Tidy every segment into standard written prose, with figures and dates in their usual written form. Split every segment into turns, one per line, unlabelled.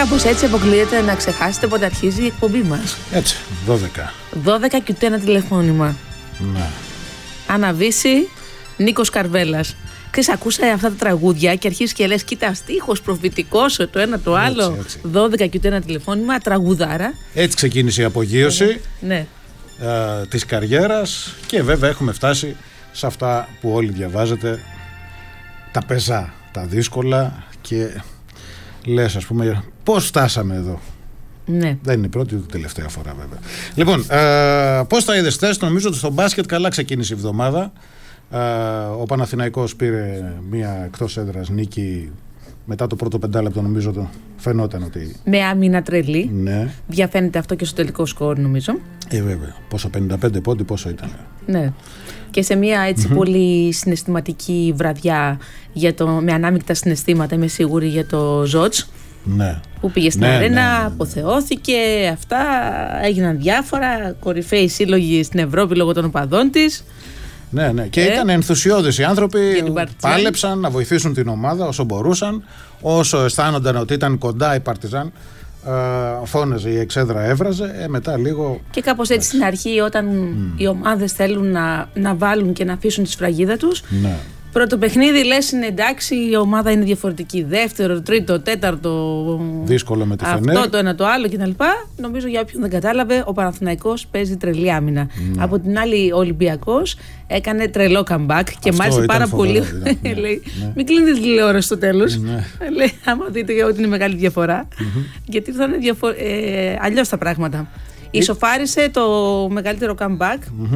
Κάπως έτσι αποκλείεται να ξεχάσετε πότε αρχίζει η εκπομπή μας.
Έτσι, 12.
12 και ούτε ένα τηλεφώνημα.
Ναι.
Άννα Βύση, Νίκος Καρβέλας. Ξέρεις, ακούσα αυτά τα τραγούδια και αρχίζεις και λες, κοίτα, στίχος προφητικός, το ένα το άλλο.
Έτσι.
12 και ούτε ένα τηλεφώνημα, τραγουδάρα.
Έτσι ξεκίνησε η απογείωση
Ναι.
της καριέρας και βέβαια έχουμε φτάσει σε αυτά που όλοι διαβάζετε, τα πεζά, τα δύσκολα, και λες, ας πούμε, πώς φτάσαμε εδώ.
Ναι.
Δεν είναι η πρώτη ούτε τελευταία φορά, βέβαια. Λοιπόν, πώς τα είδες χθες? Νομίζω ότι στο μπάσκετ καλά ξεκίνησε η εβδομάδα. Ο Παναθηναϊκός πήρε μία εκτός έδρας νίκη. Μετά το πρώτο πεντάλεπτο νομίζω φαινόταν ότι...
Με άμυνα τρελή.
Ναι.
Διαφαίνεται αυτό και στο τελικό σκορ, νομίζω.
Βέβαια. Πόσο, 55 πόντι, πόσο ήταν.
Ναι. Και σε μια έτσι πολύ συναισθηματική βραδιά με ανάμεικτα συναισθήματα, είμαι σίγουρη, για το Ζότς.
Ναι.
Που πήγε στην αρένα, αποθεώθηκε, αυτά έγιναν διάφορα. Κορυφαίοι σύλλογοι στην Ευρώπη λόγω των οπαδών της.
Ναι. Και ήταν ενθουσιώδεις οι άνθρωποι. Πάλεψαν να βοηθήσουν την ομάδα όσο μπορούσαν. Όσο αισθάνονταν ότι ήταν κοντά η Παρτιζάν, φώναζε, η εξέδρα έβραζε. Μετά λίγο. Και
κάπως έτσι στην αρχή, όταν οι ομάδες θέλουν να βάλουν και να αφήσουν τη σφραγίδα τους.
Ναι.
Πρώτο παιχνίδι λες είναι εντάξει, η ομάδα είναι διαφορετική. Δεύτερο, τρίτο, τέταρτο.
Δύσκολο με τη Φενέρ.
Αυτό το ένα το άλλο κτλ. Νομίζω, για όποιον δεν κατάλαβε, ο Παναθηναϊκός παίζει τρελή άμυνα. Ναι. Από την άλλη, ο Ολυμπιακός έκανε τρελό comeback και μ' άρεσε πάρα πολύ. Λέει, μην κλείνετε τη τηλεόραση στο τέλος. Λέει, άμα δείτε ότι είναι μεγάλη διαφορά. Γιατί ήρθαν αλλιώς τα πράγματα. Ισοφάρισε το μεγαλύτερο comeback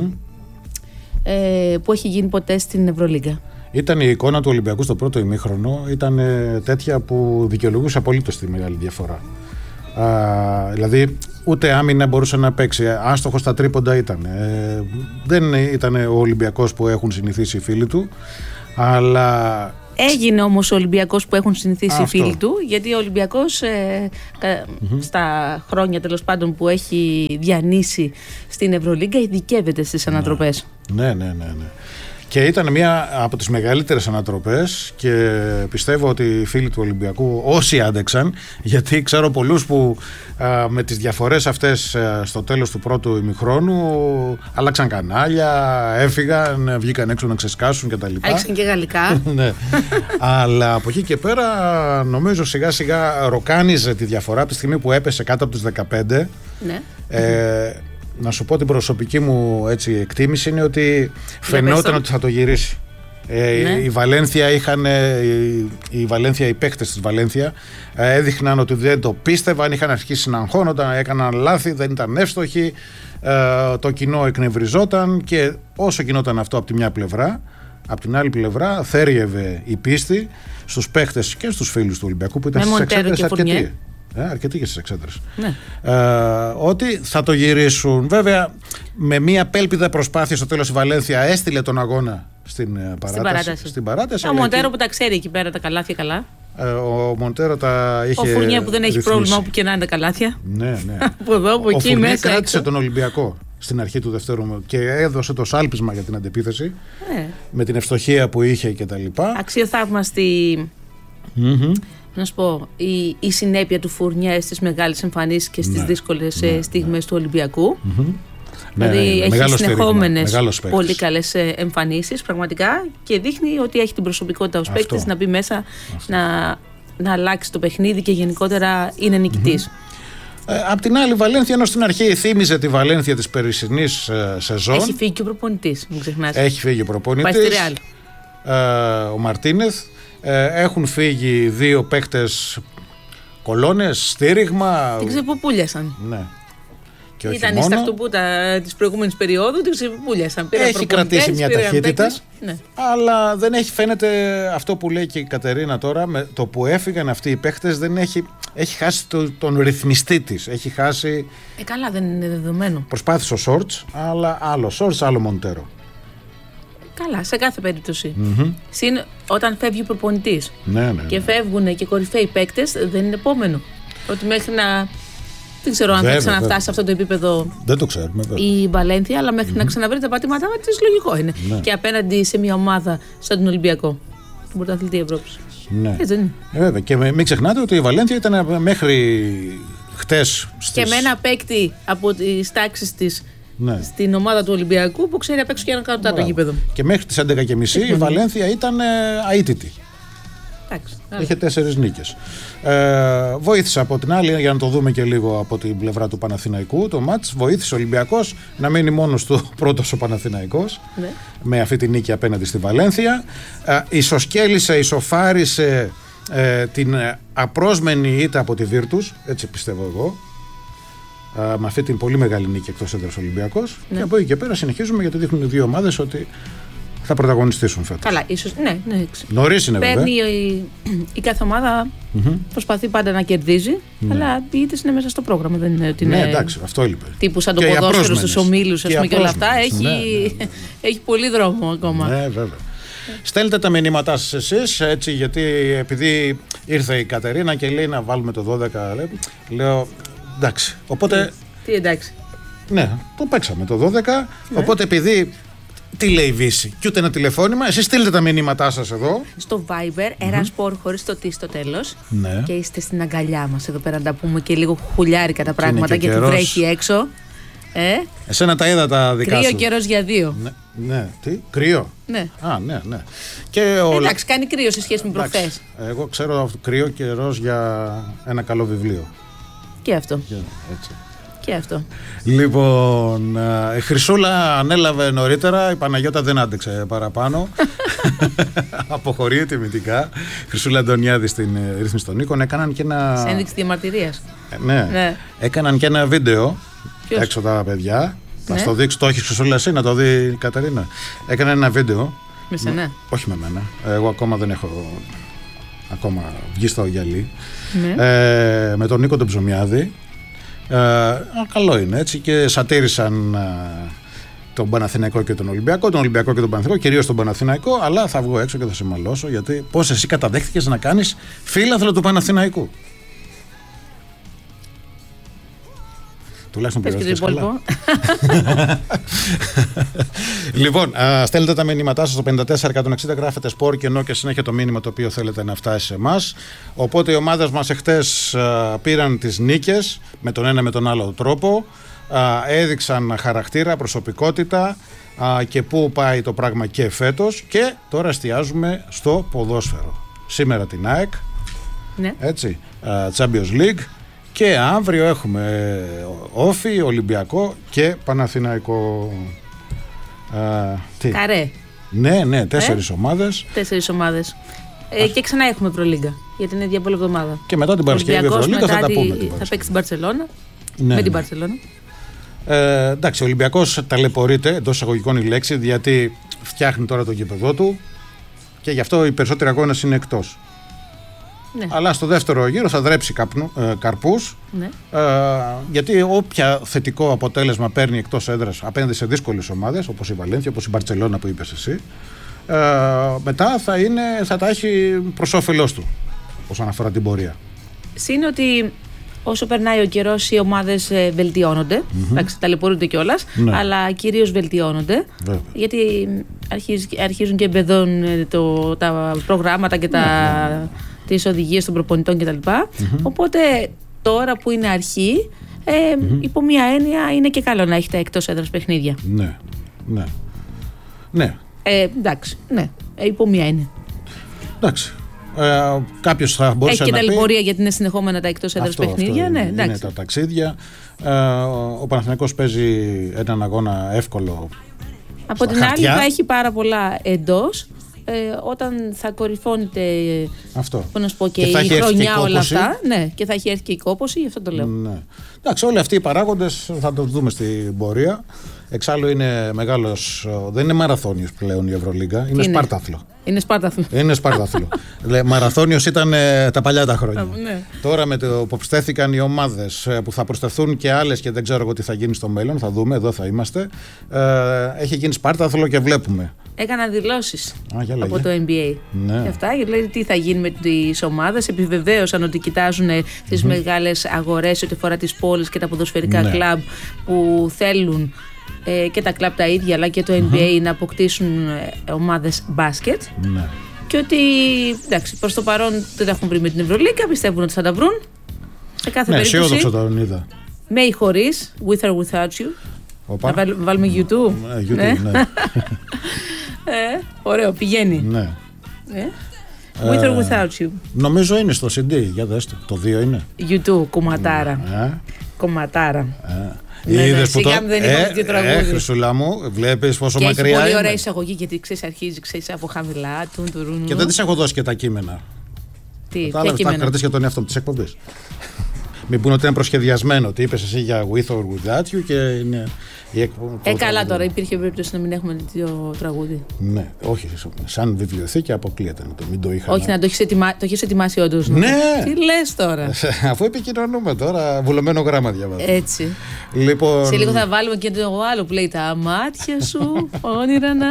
που έχει γίνει ποτέ στην Ευρωλίγκα.
Ήταν η εικόνα του Ολυμπιακού στο πρώτο ημίχρονο, ήταν τέτοια που δικαιολογούσε απολύτως τη μεγάλη διαφορά. Δηλαδή ούτε άμυνα μπορούσε να παίξει, άστοχος στα τρίποντα ήταν. Δεν ήταν ο Ολυμπιακός που έχουν συνηθίσει οι φίλοι του, αλλά...
Έγινε όμως ο Ολυμπιακός που έχουν συνηθίσει οι φίλοι του, γιατί ο Ολυμπιακός στα χρόνια τέλος πάντων που έχει διανύσει στην Ευρωλίγκα ειδικεύεται στις ανατροπές.
Ναι. Και ήταν μία από τις μεγαλύτερες ανατροπές και πιστεύω ότι οι φίλοι του Ολυμπιακού, όσοι άντεξαν, γιατί ξέρω πολλούς που με τις διαφορές αυτές στο τέλος του πρώτου ημιχρόνου άλλαξαν κανάλια, έφυγαν, βγήκαν έξω να ξεσκάσουν κτλ.
Άρχισαν και γαλλικά.
Ναι. Αλλά από εκεί και πέρα νομίζω σιγά σιγά ροκάνιζε τη διαφορά από τη στιγμή που έπεσε κάτω από τους 15.
Ναι.
Να σου πω την προσωπική μου έτσι εκτίμηση είναι ότι φαινόταν ότι θα το γυρίσει. Η Βαλένθια οι παίκτες της Βαλένθια έδειχναν ότι δεν το πίστευαν, είχαν αρχίσει να αγχώνονταν, έκαναν λάθη, δεν ήταν εύστοχοι, το κοινό εκνευριζόταν, και όσο γινόταν αυτό από τη μια πλευρά, από την άλλη πλευρά θέριευε η πίστη στους παίκτες και στους φίλους του Ολυμπιακού που ήταν στις εξέδρες αρκετοί και στις εξέδρες.
Ναι.
Ότι θα το γυρίσουν. Βέβαια, με μια απέλπιδα προσπάθεια στο τέλος η Βαλένθια έστειλε τον αγώνα στην παράταση.
Ο Μοντέρο που τα ξέρει εκεί πέρα τα καλάθια καλά.
Ο Μοντέρο τα είχε.
Ο Φουρνιέ που δεν έχει πρόβλημα όπου και να είναι τα καλάθια.
Ναι.
Από εδώ, από εκεί,
Φουρνιέ
μέσα.
κράτησε τον Ολυμπιακό στην αρχή του δεύτερου και έδωσε το σάλπισμα για την αντεπίθεση. Με την ευστοχία που είχε κτλ.
Αξιοθαύμαστη. Να σου πω, η συνέπεια του Φουρνιέ στις μεγάλες εμφανίσεις και στις δύσκολες στιγμές του Ολυμπιακού. Δηλαδή έχει συνεχόμενες πολύ καλές εμφανίσεις πραγματικά, και δείχνει ότι έχει την προσωπικότητα ως παίκτης να μπει μέσα, να αλλάξει το παιχνίδι και γενικότερα είναι νικητής.
Απ' την άλλη, η Βαλένθια, ενώ στην αρχή θύμιζε τη Βαλένθια της περσινής σεζόν.
Έχει φύγει και ο προπονητής, μην ξεχνάς.
Έχει φύγει ο προπονητής.
Πάει στη Ρεάλ.
Ο Μαρτίνεθ. Έχουν φύγει δύο παίκτες, κολόνες, στήριγμα.
Την ξεποπούλιασαν.
Ναι. Και
ήταν η σταχτοπούτα της προηγούμενης περίοδου, την ξεποπούλιασαν.
Έχει κρατήσει μια ταχύτητα, αλλά δεν έχει, φαίνεται αυτό που λέει και η Κατερίνα τώρα, με το που έφυγαν αυτοί οι παίκτες, δεν έχει χάσει τον ρυθμιστή της. Έχει χάσει.
Καλά, δεν είναι δεδομένο.
Προσπάθησε ο Σόρτς, αλλά άλλο Σόρτς, άλλο Μοντέρο.
Καλά, σε κάθε περίπτωση. Συν όταν φεύγει ο προπονητής και φεύγουν και κορυφαίοι παίκτες, δεν είναι επόμενο. Ότι μέχρι να. Δεν ξέρω αν θα ξαναφτάσει σε αυτό το επίπεδο.
Δεν το ξέρουμε.
Η Βαλένθια, αλλά μέχρι να ξαναβρει τα πατήματά της, λογικό είναι. Και απέναντι σε μια ομάδα σαν τον Ολυμπιακό, τον πρωταθλητή Ευρώπης.
Ναι. Βέβαια. Και μην ξεχνάτε ότι η Βαλένθια ήταν μέχρι χτες.
Και με ένα παίκτη από τις τάξεις της. Ναι. Στην ομάδα του Ολυμπιακού που ξέρει απ' έξω και ένα κάτω το γήπεδο.
Και μέχρι τις 11.30 η Βαλένθια ήταν αίτητη. Είχε 4 νίκες. Βοήθησε από την άλλη, για να το δούμε και λίγο από την πλευρά του Παναθηναϊκού, το μάτς. Βοήθησε ο Ολυμπιακός να μείνει μόνος του πρώτος ο Παναθηναϊκός, ναι, με αυτή τη νίκη απέναντι στη Βαλένθια. Ισοσκέλησε, ισοφάρισε την απρόσμενη ήττα από τη Βίρτους, έτσι πιστεύω εγώ. Με αυτή την πολύ μεγάλη νίκη εκτός έδρας Ολυμπιακός. Ναι. Και από εκεί και πέρα συνεχίζουμε, γιατί δείχνουν οι δύο ομάδες ότι θα πρωταγωνιστήσουν φέτος.
Καλά, ίσως. Ναι.
Νωρίς είναι, βέβαια.
Παίρνει η κάθε ομάδα, προσπαθεί πάντα να κερδίζει, αλλά οι ήττες είναι μέσα στο πρόγραμμα. Δεν είναι ότι είναι.
Ναι, εντάξει, αυτό έλειπε.
Τύπου σαν το ποδόσφαιρο στους ομίλους, ας πούμε, και όλα αυτά. Έχει πολύ δρόμο ακόμα.
Ναι, βέβαια. Στέλνετε τα μηνύματά σας εσείς, έτσι, γιατί επειδή ήρθε η Κατερίνα και λέει να βάλουμε το 12, λέω εντάξει. Οπότε.
Τι εντάξει.
Ναι, το παίξαμε το 12. Ναι. Οπότε επειδή. Τι λέει η Βύση, και ούτε ένα τηλεφώνημα, εσείς στείλτε τα μηνύματά σας εδώ.
Στο Viber, Ερασπορ χωρίς το τι στο τέλος. Ναι. Και είστε στην αγκαλιά μας εδώ πέρα να τα πούμε και λίγο χουλιάρικα τα πράγματα και που βρέχει έξω.
Εσένα τα είδα τα δικά σου.
Κρύο καιρός για 2.
Ναι, τι, κρύο.
Ναι.
Ναι. Και
εντάξει, κάνει κρύο σε σχέση με προχθές.
Εγώ ξέρω κρύο καιρός για ένα καλό βιβλίο.
Και αυτό.
Έτσι.
Και αυτό.
Λοιπόν, η Χρυσούλα ανέλαβε νωρίτερα, η Παναγιώτα δεν άντεξε παραπάνω. Αποχωρεί τιμητικά. Χρυσούλα Αντωνιάδη στην ρύθμιση των οίκων. Έκαναν και ένα.
Σε ένδειξη διαμαρτυρίας.
Ναι. Έκαναν και ένα βίντεο. Ποιος? Έξω τα παιδιά. Θα στο δείξω, το έχει Χρυσούλα εσύ, να το δει η Κατερίνα. Έκανε ένα βίντεο.
Με σένα.
Όχι με μένα. Εγώ ακόμα δεν έχω βγει στο γυαλί. Με τον Νίκο τον Ψωμιάδη. Καλό είναι, έτσι, και σατήρισαν τον Παναθηναϊκό και τον Ολυμπιακό, τον Ολυμπιακό και τον Παναθηναϊκό, κυρίως τον Παναθηναϊκό, αλλά θα βγω έξω και θα σε μαλώσω, γιατί πώς εσύ καταδέχτηκες να κάνεις φίλαθλο του Παναθηναϊκού. Τουλάχιστον πληρώσεις καλά. Λοιπόν, στέλνετε τα μηνύματά σας στο 54-160, γράφετε σπορ και ενώ και συνέχεια το μήνυμα το οποίο θέλετε να φτάσει σε εμάς. Οπότε οι ομάδες μας εχθές πήραν τις νίκες με τον ένα με τον άλλο τρόπο, έδειξαν χαρακτήρα, προσωπικότητα και πού πάει το πράγμα και φέτος, και τώρα εστιάζουμε στο ποδόσφαιρο. Σήμερα την ΑΕΚ, ναι, έτσι, Champions League. Και αύριο έχουμε Όφη, Ολυμπιακό και Παναθηναϊκό.
Καρέ.
Ναι, 4 ομάδες.
4 ομάδες. Και ξανά έχουμε Ευρωλίγκα για την ίδια εβδομάδα.
Και μετά την Παρασκευή Ευρωλίγκα θα τα πούμε.
Θα παίξει την Μπαρσελόνα. Ναι, με την Μπαρσελόνα.
Εντάξει, ο Ολυμπιακός ταλαιπωρείται, εντός εισαγωγικών η λέξη, γιατί φτιάχνει τώρα το γήπεδό του και γι' αυτό οι περισσότεροι αγώνες είναι εκτός. Ναι. Αλλά στο δεύτερο γύρο θα δρέψει καρπούς, ναι, γιατί όποια θετικό αποτέλεσμα παίρνει εκτός έδρας απέναντι σε δύσκολες ομάδες όπως η Βαλένθια, όπως η Μπαρτσελώνα που είπες εσύ, μετά θα τα έχει προς όφελός του όσον αφορά την πορεία.
Συν ότι όσο περνάει ο καιρός οι ομάδες βελτιώνονται, εντάξει, ταλαιπωρούνται κιόλας, ναι, αλλά κυρίως βελτιώνονται. Βέβαια. Γιατί αρχίζουν και εμπεδώνουν τα προγράμματα και τις οδηγίες των προπονητών κτλ. Οπότε τώρα που είναι αρχή, υπό μία έννοια είναι και καλό να έχετε εκτός έδρας παιχνίδια.
Ναι.
Εντάξει, ναι, υπό μία έννοια.
Εντάξει. Κάποιος θα μπορούσε
έχει
να
και ταλαιπωρία γιατί είναι συνεχόμενα τα εκτός έδρας παιχνίδια. Ναι,
είναι τα ταξίδια. Ο Παναθηναϊκός παίζει έναν αγώνα εύκολο.
Από την άλλη θα έχει πάρα πολλά εντός. Όταν θα κορυφώνεται να σου πω, και η χρονιά όλα αυτά, ναι, και θα έχει έρθει και η κόπωση, γι' αυτό το λέω. Ναι.
Εντάξει, όλοι αυτοί οι παράγοντες θα το δούμε στην πορεία. Εξάλλου είναι μεγάλος, δεν είναι μαραθώνιος πλέον η Ευρωλίγκα, είναι σπάρταθλο. Είναι σπάρταθλο. Μαραθώνιος ήταν τα παλιά τα χρόνια. Ναι. Τώρα με το που προσθέθηκαν οι ομάδες, που θα προσθεθούν και άλλες και δεν ξέρω εγώ τι θα γίνει στο μέλλον, θα δούμε, εδώ θα είμαστε. Έχει γίνει σπάρταθλο και βλέπουμε.
Έκαναν δηλώσεις από το NBA. Ναι. Και αυτά, γιατί λέει τι θα γίνει με τις ομάδες. Επιβεβαίωσαν ότι κοιτάζουν τις μεγάλες αγορές ό,τι αφορά τις πόλεις και τα ποδοσφαιρικά κλαμπ που θέλουν και τα κλαμπ τα ίδια αλλά και το NBA να αποκτήσουν ομάδες μπάσκετ. Ναι. Και ότι εντάξει, προς το παρόν δεν τα έχουν βρει με την Ευρωλίγκα, πιστεύουν ότι θα τα βρουν. Σε κάθε περίπτωση.
Αισιόδοξο τον είδα.
Με ή χωρίς, with or without you.
Οπα.
Να βάλουμε YouTube.
Ναι.
Ωραίο, πηγαίνει.
Ναι.
With or without you.
Νομίζω είναι στο CD, για δες το 2 είναι.
YouTube, κομματάρα. Κομματάρα.
Είδες που
δεν είχαμε δύο τραγούδι.
Χρυσούλα μου, βλέπεις πόσο μακριά είναι.
Έχει πολύ ωραία εισαγωγή, γιατί αρχίζει από χαμηλά.
Και δεν της έχω δώσει και τα κείμενα.
Τι, ποια κείμενα?
Θα κρατήσει για τον εαυτό μου της εκπομπής. Μην πούνε ότι είναι προσχεδιασμένο, ότι είπες εσύ για with or without you και είναι η εκπομπή.
Καλά τώρα, υπήρχε περίπτωση να μην έχουμε δύο τραγούδι.
Ναι, όχι, σαν βιβλιοθήκη αποκλείεται να το μην το είχα.
Όχι, να το έχεις ετοιμάσει όντως.
Ναι!
Τι λες τώρα?
Αφού επικοινωνούμε τώρα, βουλωμένο γράμμα διαβάζω.
Έτσι.
Λοιπόν...
Σε λίγο θα βάλουμε και το άλλο που λέει τα μάτια σου, όνειρα να.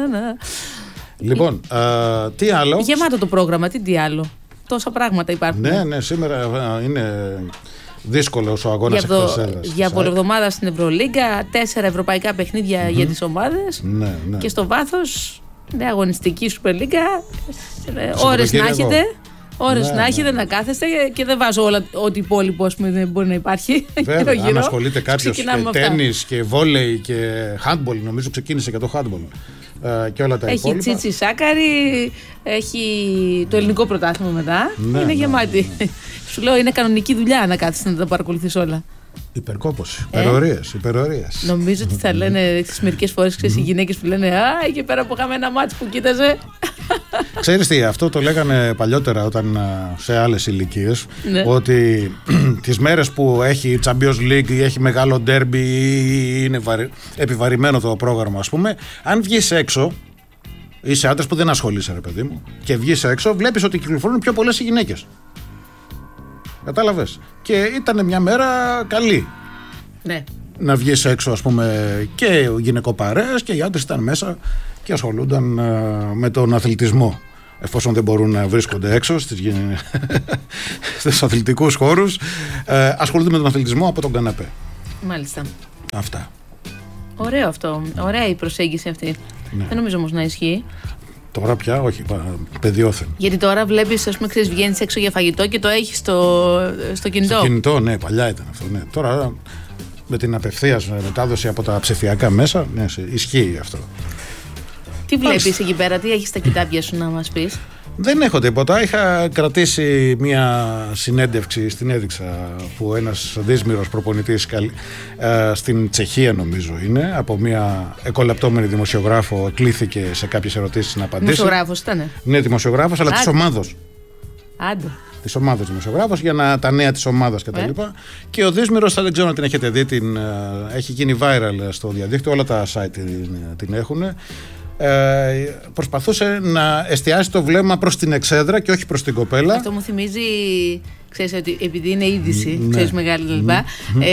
Λοιπόν, τι άλλο.
Γεμάτο το πρόγραμμα, τι άλλο. Τόσα πράγματα υπάρχουν.
Ναι, σήμερα είναι δύσκολος ο αγώνας εκτός έδρας.
Για πολλεβδομάδα στην Ευρωλίγκα, 4 ευρωπαϊκά παιχνίδια για τις ομάδες.
Ναι. Και
στο βάθος, αγωνιστική Super League. Ώρες να έχετε. Να έχετε να κάθεστε και δεν βάζω ό,τι υπόλοιπο δεν μπορεί να υπάρχει.
Βέβαια, αν ασχολείται κάποιος και τένις και βόλεϊ και handball, νομίζω ξεκίνησε και το handball. Και όλα τα
έχει
υπόλοιπα.
Τσίτσι Σάκαρη, έχει το ελληνικό πρωτάθλημα μετά. Είναι γεμάτη. Σου λέω, είναι κανονική δουλειά να κάθεσαι να τα παρακολουθείς όλα.
Υπερκόπωση, υπερορίες.
Νομίζω ότι θα λένε μερικές φορές οι γυναίκες που λένε εκεί πέρα που είχαμε ένα μάτι που κοίταζε.
Ξέρεις τι, αυτό το λέγανε παλιότερα όταν σε άλλες ηλικίες, ότι τις μέρες που έχει Champions League ή έχει μεγάλο derby ή είναι επιβαρημένο το πρόγραμμα, ας πούμε, αν βγεις έξω, είσαι άντρας που δεν ασχολείσαι, ρε παιδί μου, και βγεις έξω, βλέπεις ότι κυκλοφορούν πιο πολλές οι γυναίκες. Κατάλαβες? Και ήταν μια μέρα καλή.
Ναι.
Να βγεις έξω, ας πούμε, και γυναικοπαρέες και οι άντρες ήταν μέσα και ασχολούνταν με τον αθλητισμό. Εφόσον δεν μπορούν να βρίσκονται έξω στους αθλητικούς χώρους, ασχολούνται με τον αθλητισμό από τον καναπέ.
Μάλιστα.
Αυτά.
Ωραίο αυτό. Ωραία η προσέγγιση αυτή. Ναι. Δεν νομίζω όμως να ισχύει.
Τώρα πια, όχι, παιδιόθεν.
Γιατί τώρα βλέπεις, ας πούμε, βγαίνεις έξω για φαγητό και το έχεις στο κινητό.
Στο κινητό, ναι, παλιά ήταν αυτό. Ναι. Τώρα με την απευθείας μετάδοση από τα ψηφιακά μέσα, ναι, ισχύει αυτό.
Τι βλέπεις εκεί πέρα, τι έχεις στα κοιτάπια σου να μας πεις?
Δεν έχω τίποτα. Είχα κρατήσει μια συνέντευξη, στην έδειξα, που ένας δύσμυρος προπονητής στην Τσεχία, νομίζω είναι, από μια εκολαπτώμενη δημοσιογράφο, κλήθηκε σε κάποιες ερωτήσεις να απαντήσει.
Δημοσιογράφος ήτανε?
Ναι, δημοσιογράφος, αλλά της ομάδος.
Άντε.
Της ομάδος δημοσιογράφος, για τα νέα της ομάδας κτλ. Και ο δύσμυρος, δεν ξέρω αν την έχετε δει, έχει γίνει viral στο διαδίκτυο, όλα τα site την έχουν. Προσπαθούσε να εστιάσει το βλέμμα προς την εξέδρα και όχι προς την κοπέλα. Αυτό
μου θυμίζει, ξέρεις, ότι επειδή είναι είδηση, ξέρεις, μεγάλη λοιπά,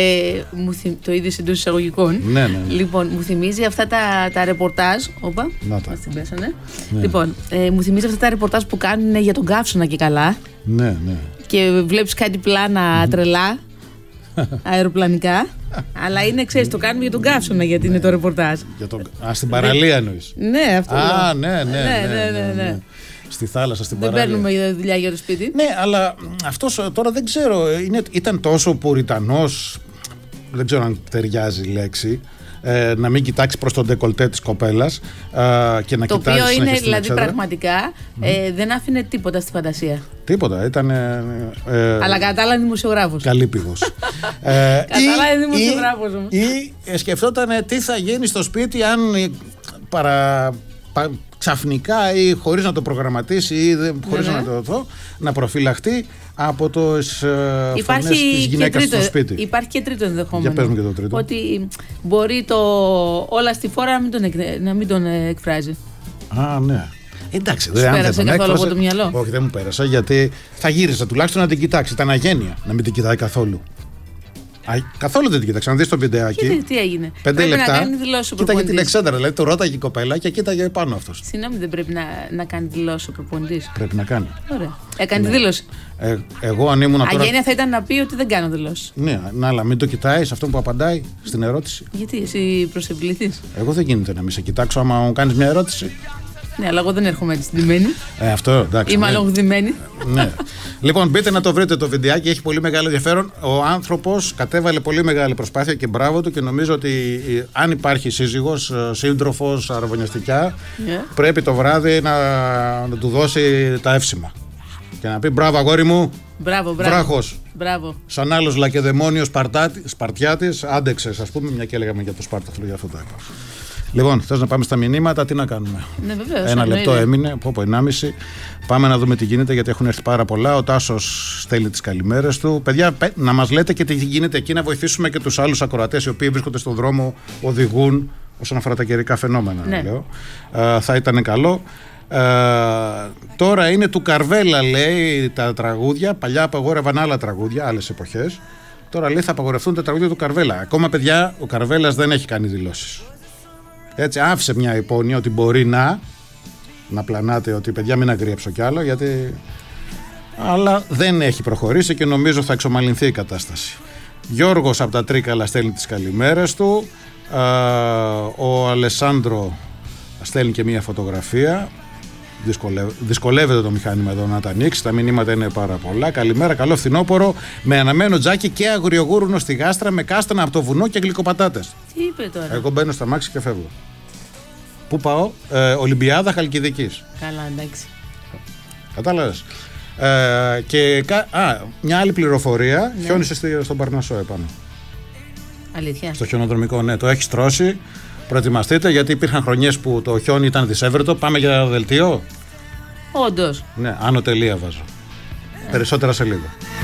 το είδηση εντός εισαγωγικών.
Ναι.
Λοιπόν, μου θυμίζει αυτά τα ρεπορτάζ. Όπα, μας την πέσανε. Λοιπόν, μου θυμίζει αυτά τα ρεπορτάζ που κάνουν για τον καύσωνα και καλά.
Ναι.
Και βλέπεις κάτι πλάνα τρελά, αεροπλανικά. Αλλά είναι, ξέρεις, το κάνουμε για τον καύσωνα, γιατί είναι το ρεπορτάζ.
Στην παραλία εννοείς?
Ναι, αυτό.
Ναι. Στη θάλασσα, στην παραλία.
Δεν παίρνουμε δουλειά για το σπίτι.
Ναι, αλλά αυτός τώρα δεν ξέρω, ήταν τόσο πουριτανός, δεν ξέρω αν ταιριάζει η λέξη, να μην κοιτάξει προς τον ντεκολτέ της κοπέλας και να
το
κοιτάζει. Το
οποίο είναι, δηλαδή, πραγματικά δεν άφηνε τίποτα στη φαντασία.
Τίποτα, ήταν.
Αλλά κατά άλλα είναι δημοσιογράφος.
Καλύπηγος.
Κατά άλλα είναι δημοσιογράφος.
Ή σκεφτόταν τι θα γίνει στο σπίτι αν ξαφνικά ή χωρίς να το προγραμματίσει ή χωρίς να το δω, να προφυλαχτεί από τις φωνές της γυναίκας στο σπίτι.
Υπάρχει και τρίτο ενδεχόμενο.
Για πες μου και το τρίτο.
Ότι μπορεί όλα στη φόρα να μην τον εκφράζει.
Α, ναι. Εντάξει,
δεν πέρασε καθόλου από το μυαλό?
Όχι, δεν μου πέρασε, γιατί θα γύριζα τουλάχιστον να την κοιτάξει. Ήταν αγένεια να μην την κοιτάει καθόλου. Καθόλου δεν την κοίταξε. Να δει το βιντεάκι.
Τι έγινε?
5 λεπτά.
Να κάνει δηλώσει ο προπονητής.
Κοίταγε την εξέδρα, δηλαδή το ρώταγε η κοπέλα και κοίταγε πάνω αυτό.
Συγγνώμη, δεν πρέπει να κάνει δηλώσει ο προπονητής?
Πρέπει να κάνει.
Ωραία. Έκανε τη δήλωση.
Εγώ αν ήμουν τώρα.
Αγένεια θα ήταν να πει ότι δεν κάνω δηλώσει.
Ναι, αλλά μην το κοιτάει αυτό που απαντάει στην ερώτηση.
Γιατί εσύ προσευληθείς?
Εγώ δεν γίνεται να μην σε κοιτάξω άμα μου κάνει μια ερώτηση.
Ναι, αλλά εγώ δεν έρχομαι έτσι ντυμένη.
Αυτό, εντάξει.
Είμαι αλογδημένη.
Ναι. Λοιπόν, μπείτε να το βρείτε το βιντεάκι, έχει πολύ μεγάλο ενδιαφέρον. Ο άνθρωπος κατέβαλε πολύ μεγάλη προσπάθεια και μπράβο του, και νομίζω ότι αν υπάρχει σύζυγος, σύντροφος, αραβωνιαστικιά, πρέπει το βράδυ να του δώσει τα εύσημα. Και να πει μπράβο, αγόρι μου.
Μπράβο.
Βράχος.
Μπράβο.
Σαν άλλος Λακεδαιμόνιος Σπαρτιάτης, άντεξες, ας πούμε, μια και έλεγαμε για το Σπάρτακλο, για αυτό το είπα. Λοιπόν, θες να πάμε στα μηνύματα, τι να κάνουμε?
Ναι, βεβαίως.
Ένα λεπτό έμεινε, από 1,5. Πάμε να δούμε τι γίνεται, γιατί έχουν έρθει πάρα πολλά. Ο Τάσος στέλνει τις καλημέρες του. Παιδιά, να μας λέτε και τι γίνεται εκεί, να βοηθήσουμε και τους άλλους ακροατές οι οποίοι βρίσκονται στον δρόμο, οδηγούν, όσον αφορά τα καιρικά φαινόμενα. Ναι. Λέω. Θα ήταν καλό. Τώρα είναι του Καρβέλα, λέει, τα τραγούδια. Παλιά απαγόρευαν άλλα τραγούδια, άλλες εποχές. Τώρα λέει θα απαγορευτούν τα τραγούδια του Καρβέλα. Ακόμα, παιδιά, ο Καρβέλας δεν έχει κάνει δηλώσεις. Έτσι, άφησε μια υπόνοια ότι μπορεί να πλανάτε ότι παιδιά μην αγριέψω κι άλλο, γιατί. Αλλά δεν έχει προχωρήσει και νομίζω θα εξομαλυνθεί η κατάσταση. Γιώργος από τα Τρίκαλα στέλνει τις καλημέρες του. Ο Αλεσάνδρο στέλνει και μια φωτογραφία. Δυσκολεύεται το μηχάνημα εδώ να τα ανοίξει. Τα μηνύματα είναι πάρα πολλά. Καλημέρα, καλό φθινόπωρο. Με αναμένο τζάκι και αγριογούρουνο στη γάστρα, με κάστανα από το βουνό και γλυκοπατάτες.
Τι είπε τώρα?
Εγώ μπαίνω στα μάξι και φεύγω. Πού πάω? Ολυμπιάδα Χαλκιδικής.
Καλά, εντάξει.
Κατάλαβες. Και μια άλλη πληροφορία. Ναι. Χιόνισε στον Παρνασσό επάνω.
Αλήθεια?
Στο χιονοδρομικό, ναι. Το έχει τρώσει. Προετοιμαστείτε, γιατί υπήρχαν χρονιές που το χιόνι ήταν δυσέβρετο. Πάμε για δελτίο.
Όντως.
Ναι, άνω τελεία βάζω. Περισσότερα σε λίγο.